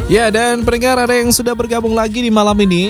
Ya, dan pendengar ada yang sudah bergabung lagi di malam ini.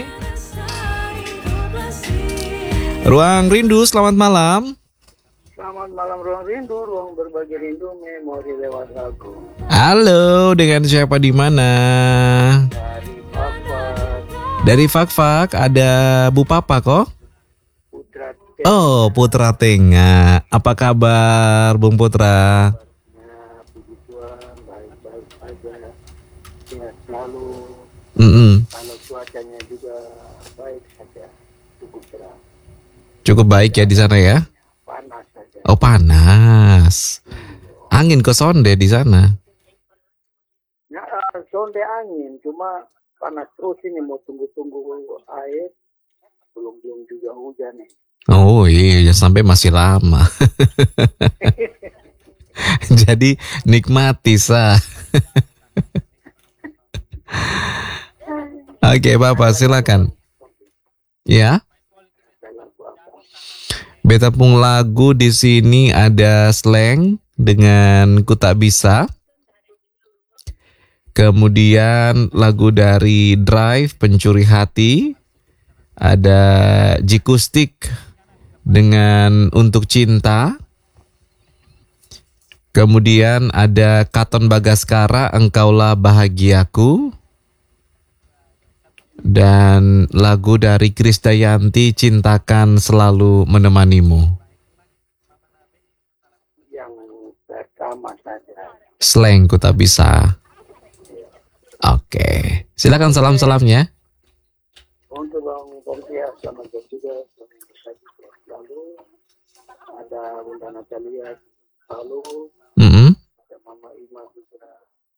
Ruang Rindu, selamat malam. Selamat malam Ruang Rindu, ruang berbagi rindu, memori lewat lagu. Halo, dengan siapa di mana? Dari Fakfak. Dari Fakfak ada Bu Papa kok? Putra. Oh, Putra Tengah. Apa kabar, Bung Putra? Puji Tuhan, baik-baik aja. Sehat selalu. Kalau cuacanya juga baik saja, cukup cerah. Cukup baik ya di sana ya? Panas saja. Oh, panas. Angin ke sonde di sana. Ya, sonde angin, cuma panas terus ini, mau tunggu-tunggu air. Belum juga hujan nih. Oh iya, sampai masih lama. Jadi nikmati sah. Oke, Bapak silakan. Ya. Beta pung lagu di sini ada Slang dengan Ku Tak Bisa. Kemudian lagu dari Drive Pencuri Hati. Ada Jikustik dengan Untuk Cinta. Kemudian ada Katon Bagaskara, Engkaulah Bahagiaku. Dan lagu dari Krisdayanti, Cintakan Selalu Menemanimu. Yang pertama saja. Slang Ku Tak Bisa. Oke, silakan salam-salamnya. Untuk Bang Pompias, selamat juga. Lalu ada Bunda Natalia, lalu ada Mama Ima juga.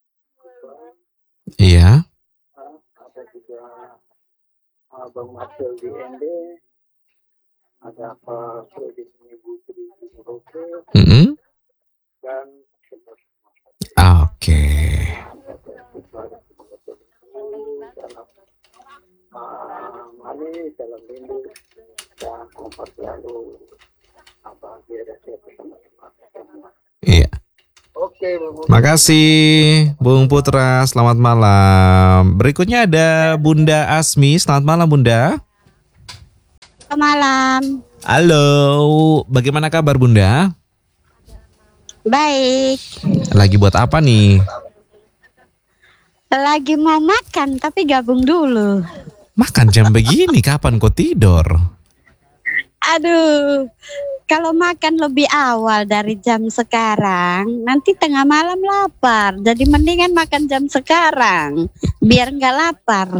Iya. Ada juga Bang Marcel di ND, ada Pak Freddy Ibu Tri di Merauke, dan Oke. Mami, salam rindu dan kompak selalu bahagia dan sehat bersama. Iya. Oke, Bang. Makasih Bung Putra, selamat malam. Berikutnya ada Bunda Asmi, selamat malam Bunda. Selamat malam. Halo, bagaimana kabar Bunda? Baik. Lagi buat apa nih? Lagi mau makan tapi gabung dulu. Makan jam begini, kapan kau tidur? Aduh, kalau makan lebih awal dari jam sekarang, nanti tengah malam lapar. Jadi mendingan makan jam sekarang, biar nggak lapar.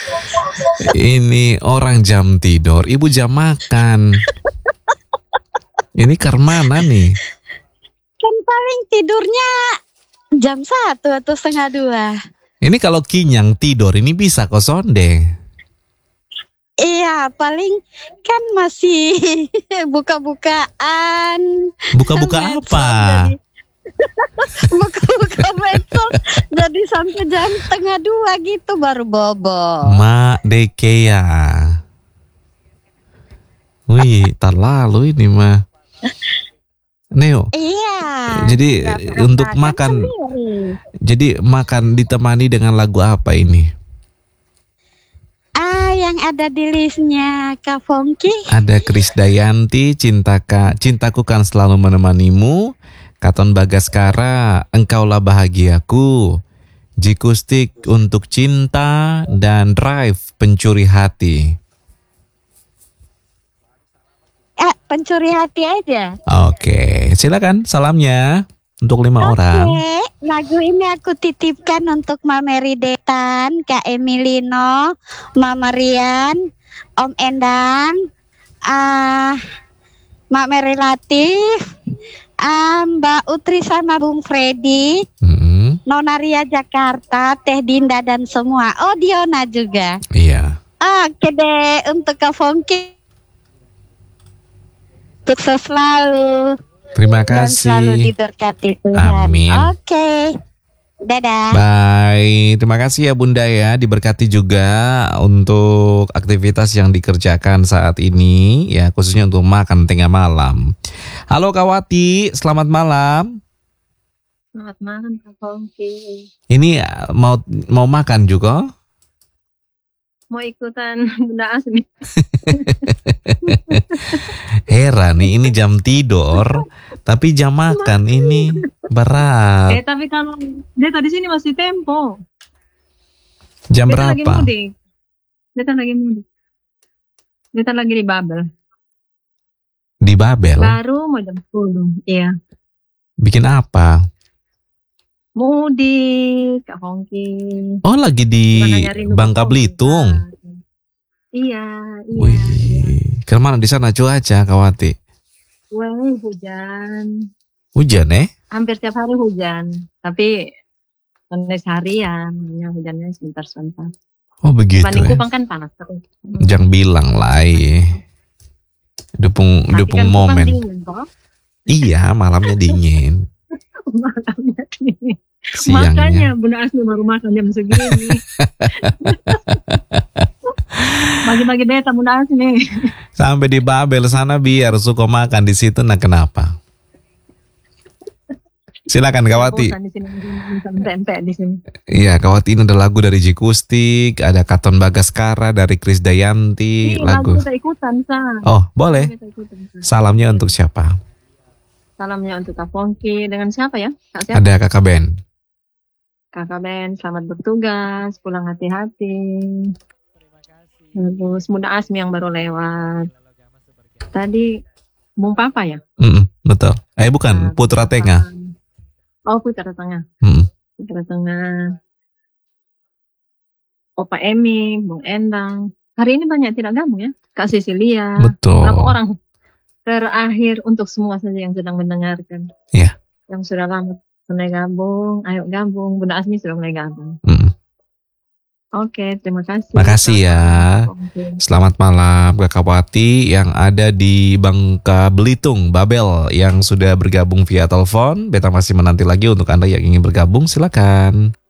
Ini orang jam tidur, ibu jam makan. Ini kemana nih? Kan paling tidurnya jam 1 atau setengah 2. Ini kalau kenyang tidur, ini bisa kok sonde. Iya, paling kan masih buka-bukaan. Buka-buka apa? Buka-buka medsos. Jadi sampai jam setengah 2 gitu baru bobo. Mak Dekea. Wih, terlalu ini mah. Neo. Iya. Jadi untuk makan sendiri. Jadi makan ditemani dengan lagu apa ini? Yang ada di listnya Kak Fongki. Ada Krisdayanti, Cintaku Kan Selalu Menemanimu, Katon Bagaskara, Engkaulah Bahagiaku, Jikustik Untuk Cinta, dan Drive Pencuri Hati. Pencuri Hati aja. Oke, silakan salamnya untuk 5 orang. Oke, lagu ini aku titipkan untuk Mama Ridetan, Kak Emilino, Mama Rian, Om Endang, Mak Mary Latif, Mbak Utri sama Bung Freddy, Nona Ria Jakarta, Teh Dinda dan semua. Oh, Diona juga. Iya. Oke deh, untuk Kak Fongki. Sukses selalu. Terima Dan selalu kasih. diberkati Tuhan. Amin. Oke. Dadah. Bye. Terima kasih ya Bunda ya. Diberkati juga untuk aktivitas yang dikerjakan saat ini. Ya khususnya untuk makan tengah malam. Halo Kawati, selamat malam. Selamat malam Kak Pongki. Ini mau makan juga? Mau ikutan Bunda Asmi. Heran nih, ini jam tidur, tapi jam makan ini berat. Tapi kalau Deta di sini masih tempo. Jam Deta lagi berapa? mudik. Deta lagi di Babel. Di Babel? Baru mau jam 10. Iya. Bikin apa? Mudik, Kak Pongki. Oh, lagi di Bangka Belitung. Iya. Wih, kemana di sana cuaca, Kawati? Wah, hujan. Hujan Hampir tiap hari hujan. Tapi seharian, ya hujannya sebentar-sebentar. Oh begitu Banding Kupang kan panas terus. Jangan bilang lah Dupung Kan momen. Dingin, toh? Iya, malamnya dingin. Malamnya dingin. Siangnya. Makanya Bunda Asmi baru makan jam segini. Bagi-bagi beta Bunda Asmi. Sampai di Babel sana biar suka makan di situ. Nah kenapa? Silakan Kawati. Di sini tempe di sini. Iya, Kawati ini ada lagu dari Jikustik, ada Katon Bagaskara dari Krisdayanti, lagu. Kita ikutan, Sa. Oh, boleh. Salamnya untuk siapa? Salamnya untuk Kak Pongki. Dengan siapa ya? Kak siapa? Ada Kakak Ben. Kakak Ben, selamat bertugas, pulang hati-hati. Terus Bunda Asmi yang baru lewat. Tadi Bung Papa ya? Betul. Bukan, Putra Tengah. Oh, Putra Tengah. Putra Tengah. Opa Emi, Bung Endang. Hari ini banyak tidak gabung ya? Kak Cecilia. Betul. Berapa orang? Terakhir untuk semua saja yang sedang mendengarkan. Iya. Yang sudah lama mulai gabung, ayo gabung. Bunda Asmi sudah mulai gabung. Oke, terima kasih. Makasih ya. Selamat malam Kakak Wati yang ada di Bangka Belitung, Babel, yang sudah bergabung via telepon. Beta masih menanti lagi untuk Anda yang ingin bergabung, silakan.